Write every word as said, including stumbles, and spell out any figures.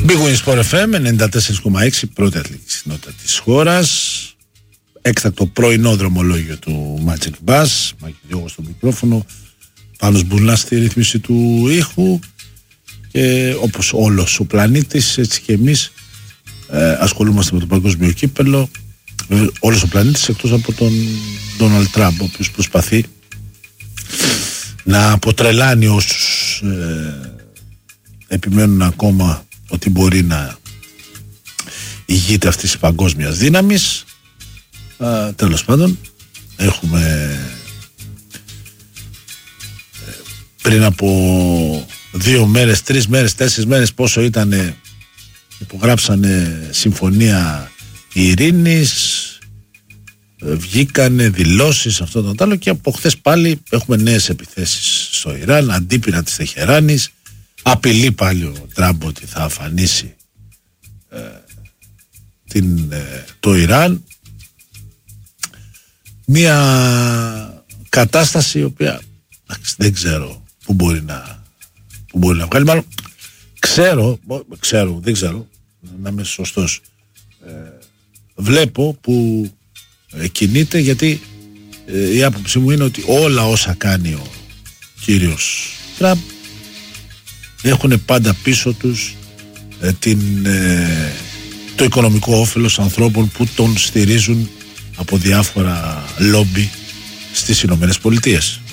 Big Win Sport εφ εμ ενενήντα τέσσερα κόμμα έξι, πρώτη αθλητική συχνότητα της χώρας. Έκτακτο πρωινό δρομολόγιο του Magic Bus. Μαγιδιώγω στο μικρόφωνο. Πάνος Μπουρνάς στη ρύθμιση του ήχου. Και όπως όλος ο πλανήτης, έτσι και εμείς ε, ασχολούμαστε με το παγκόσμιο κύπελλο. Ε, όλος ο πλανήτης εκτός από τον Ντόναλντ Τραμπ, ο οποίος προσπαθεί να αποτρελάνει όσους ε, επιμένουν ακόμα ότι μπορεί να ηγείται αυτής της παγκόσμιας δύναμης. Ε, τέλος πάντων, έχουμε ε, πριν από δύο μέρες, τρεις μέρες, τέσσερις μέρες, πόσο ήτανε, υπογράψανε συμφωνία ειρήνης, βγήκανε δηλώσεις αυτό το άλλο, και από χθες πάλι έχουμε νέες επιθέσεις στο Ιράν, αντίπεινα της Τεχεράνης. Απειλεί πάλι ο Τραμπ ότι θα αφανίσει ε, την, ε, το Ιράν. Μια κατάσταση η οποία δεν ξέρω που μπορεί να, που μπορεί να βγάλει. Μάλλον ξέρω, ξέρω, δεν ξέρω, να είμαι σωστός, ε, βλέπω που ε, κινείται, γιατί ε, η άποψή μου είναι ότι όλα όσα κάνει ο κύριος Τραμπ έχουν πάντα πίσω τους ε, την, ε, το οικονομικό όφελος ανθρώπων που τον στηρίζουν από διάφορα λόμπι στις Ηνωμένες Πολιτείες.